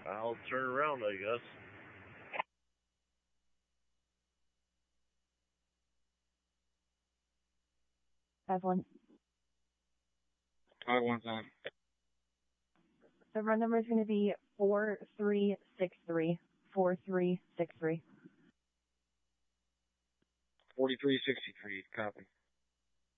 I'll turn around, I guess. Evelyn. 517. The run number is going to be 4363. 4363. 4363. Copy.